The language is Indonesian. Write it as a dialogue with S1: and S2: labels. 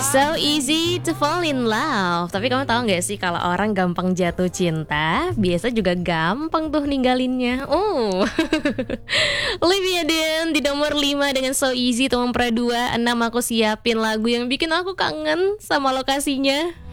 S1: So easy to fall in love. Tapi kamu tahu nggak sih kalau orang gampang jatuh cinta, biasa juga gampang tuh ninggalinnya. Oh, Olivia Dean di nomor 5 dengan So Easy. Teman Pradua 6, aku siapin lagu yang bikin aku kangen sama lokasinya.